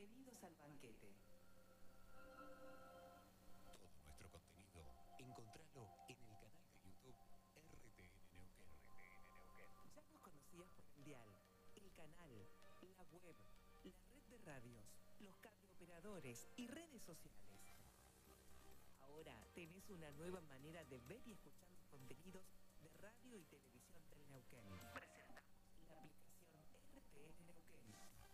Bienvenidos al banquete. Todo nuestro contenido, encontralo en el canal de YouTube RTN Neuquén. Ya nos conocías por el dial, el canal, la web, la red de radios, los operadores y redes sociales. Ahora tenés una nueva manera de ver y escuchar los contenidos de radio y televisión del Neuquén. Presentamos la aplicación RTN Neuquén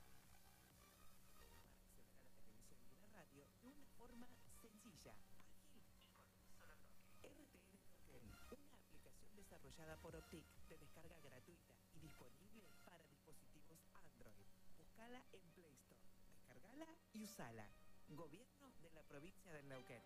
para acceder a la televisión y la radio de una forma sencilla, ágil y con un solo toque. RTN Neuquén, una aplicación desarrollada por Optic de descarga gratuita y disponible para dispositivos Android. Búscala en Play Store, descargala y usala. Gobierno de la provincia del Neuquén.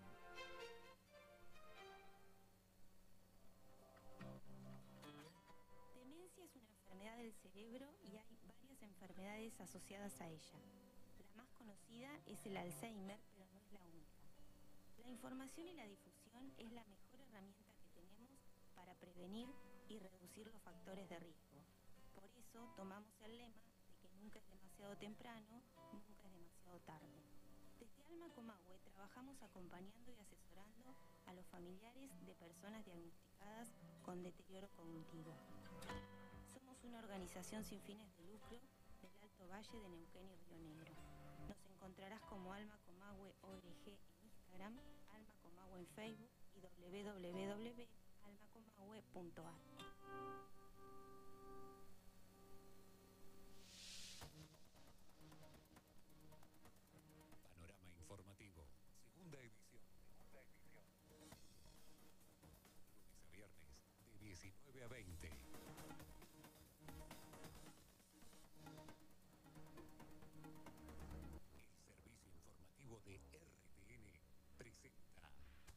Demencia es una enfermedad del cerebro y hay varias enfermedades asociadas a ella. La más conocida es el Alzheimer, pero no es la única. La información y la difusión es la mejor herramienta que tenemos para prevenir y reducir los factores de riesgo. Por eso tomamos el lema de que nunca es demasiado temprano, nunca es demasiado tarde. Desde Alma Comahue trabajamos acompañando y asesorando a los familiares de personas diagnosticadas con deterioro cognitivo. Somos una organización sin fines de lucro del Alto Valle de Neuquén y Río Negro. Nos encontrarás como Alma Comahue ORG en Instagram, Alma Comahue en Facebook y www.almacomahue.ar. Panorama informativo, segunda edición. Lunes a viernes, de 19 a 20. El servicio informativo de RTN presenta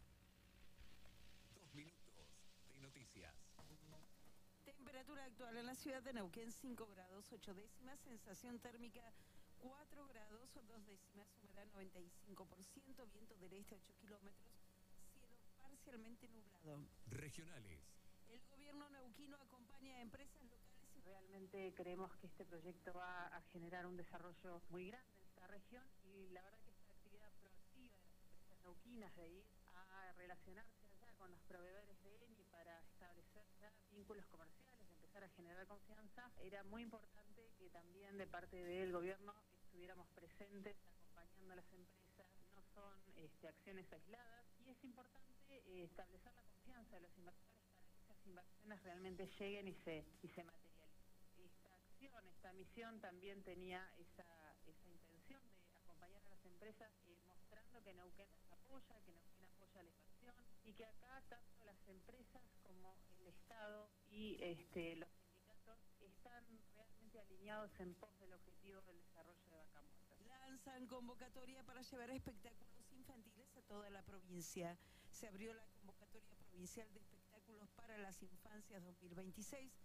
2 minutos de noticias. Temperatura actual en la ciudad de Neuquén, 5 grados 8 décimas, sensación térmica 4 grados 2 décimas, humedad 95%, viento del este 8 kilómetros, cielo parcialmente nublado. Regionales. El gobierno neuquino acompaña a empresas locales. Realmente creemos que este proyecto va a generar un desarrollo muy grande en esta región y la verdad que esta actividad proactiva de las empresas neuquinas de ir a relacionarse allá con los proveedores de ENI para establecer ya vínculos comerciales, empezar a generar confianza, era muy importante que también de parte del gobierno estuviéramos presentes acompañando a las empresas. No son acciones aisladas y es importante establecer la confianza de los inversores para que esas inversiones realmente lleguen y se materialicen. Esta acción, esta misión también tenía esa intención de acompañar a las empresas mostrando que Neuquén las apoya, que Neuquén apoya la inversión y que acá tanto las empresas como el Estado y los sindicatos están realmente alineados en pos del objetivo del desarrollo de Vaca Muerta. Lanzan convocatoria para llevar espectáculos infantiles a toda la provincia. Se abrió la convocatoria provincial de espectáculos para las infancias 2026